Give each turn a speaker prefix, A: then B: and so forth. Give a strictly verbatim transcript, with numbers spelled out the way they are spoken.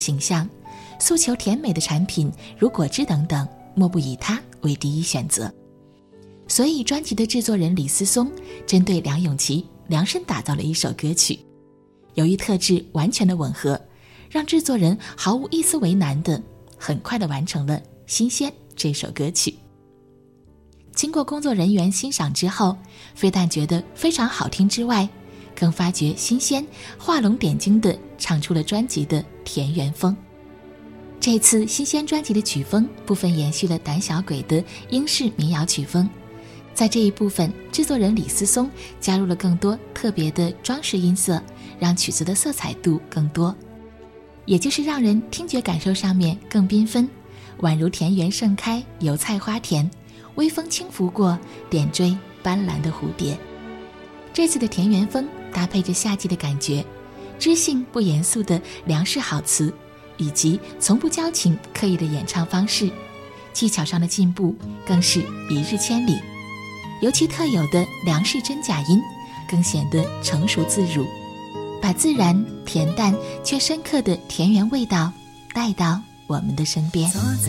A: 形象，诉求甜美的产品如果汁等等，莫不以它为第一选择。所以专辑的制作人李思松针对梁咏琪量身打造了一首歌曲，由于特质完全的吻合，让制作人毫无一丝为难的很快的完成了《新鲜》这首歌曲。经过工作人员欣赏之后，非但觉得非常好听之外，更发觉新鲜画龙点睛地唱出了专辑的田园风。这次新鲜专辑的曲风部分延续了胆小鬼的英式民谣曲风，在这一部分，制作人李思松加入了更多特别的装饰音色，让曲子的色彩度更多，也就是让人听觉感受上面更缤纷，宛如田园盛开，油菜花田，微风轻拂过，点缀斑斓的蝴蝶。这次的田园风搭配着夏季的感觉，知性不严肃的梁式好词，以及从不矫情刻意的演唱方式，技巧上的进步更是一日千里。尤其特有的梁式真假音更显得成熟自如，把自然恬淡却深刻的田园味道带到我们的身边。
B: 坐在